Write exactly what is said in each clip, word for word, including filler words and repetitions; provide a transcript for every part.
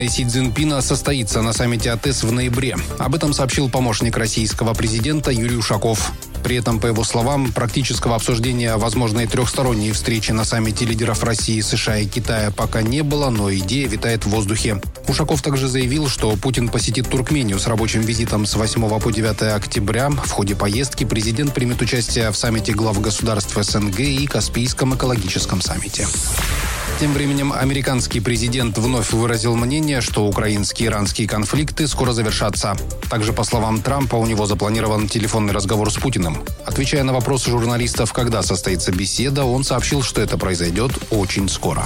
Си Цзиньпина состоится на саммите АТЭС в ноябре. Об этом сообщил помощник российского президента Юрий Ушаков. При этом, по его словам, практического обсуждения возможной трехсторонней встречи на саммите лидеров России, США и Китая пока не было, но идея витает в воздухе. Ушаков также заявил, что Путин посетит Туркмению с рабочим визитом с восьмого по девятое октября. В ходе поездки президент примет участие в саммите глав государств СНГ и Каспийском экологическом саммите. Тем временем американский президент вновь выразил мнение, что украинские и иранские конфликты скоро завершатся. Также, по словам Трампа, у него запланирован телефонный разговор с Путиным. Отвечая на вопросы журналистов, когда состоится беседа, он сообщил, что это произойдет очень скоро.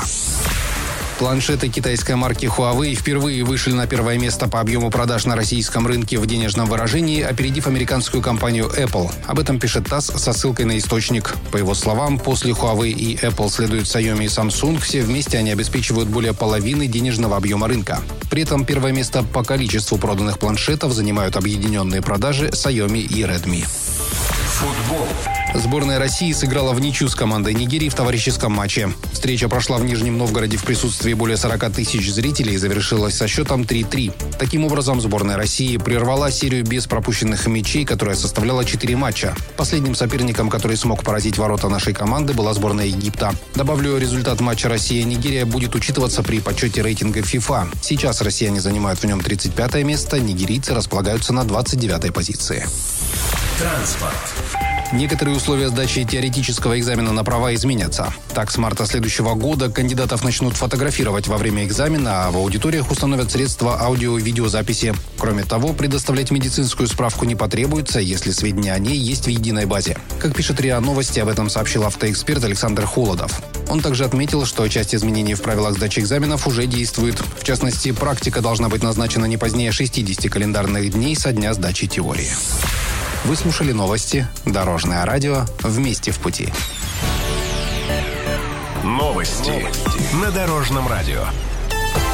Планшеты китайской марки Huawei впервые вышли на первое место по объему продаж на российском рынке в денежном выражении, опередив американскую компанию Apple. Об этом пишет ТАСС со ссылкой на источник. По его словам, после Huawei и Apple следуют Xiaomi и Samsung. Все вместе они обеспечивают более половины денежного объема рынка. При этом первое место по количеству проданных планшетов занимают объединенные продажи Xiaomi и Redmi. Футбол. Сборная России сыграла в ничью с командой Нигерии в товарищеском матче. Встреча прошла в Нижнем Новгороде в присутствии более сорок тысяч зрителей и завершилась со счетом три-три. Таким образом, сборная России прервала серию без пропущенных мячей, которая составляла четыре матча. Последним соперником, который смог поразить ворота нашей команды, была сборная Египта. Добавлю, результат матча Россия-Нигерия будет учитываться при подсчете рейтинга FIFA. Сейчас россияне занимают в нем тридцать пятое место, нигерийцы располагаются на двадцать девятой позиции. Транспорт. Некоторые условия сдачи теоретического экзамена на права изменятся. Так, с марта следующего года кандидатов начнут фотографировать во время экзамена, а в аудиториях установят средства аудио- и видеозаписи. Кроме того, предоставлять медицинскую справку не потребуется, если сведения о ней есть в единой базе. Как пишет РИА Новости, об этом сообщил автоэксперт Александр Холодов. Он также отметил, что часть изменений в правилах сдачи экзаменов уже действует. В частности, практика должна быть назначена не позднее шестидесяти календарных дней со дня сдачи теории. Вы слушали новости «Дорожное радио». Вместе в пути. Новости на Дорожном радио.